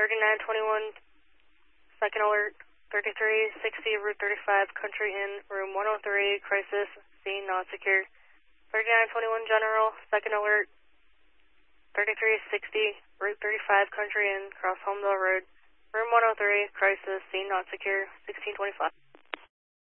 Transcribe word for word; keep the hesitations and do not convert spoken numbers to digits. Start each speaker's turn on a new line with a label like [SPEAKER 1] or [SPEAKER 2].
[SPEAKER 1] thirty-nine twenty-one, second alert, thirty-three sixty, Route thirty-five, Country Inn, room one oh three, crisis, scene not secure. thirty-nine twenty-one General, second alert, thirty-three sixty, Route thirty-five, Country Inn, cross Homedale Road, room one oh three, crisis, scene not secure, sixteen twenty-five.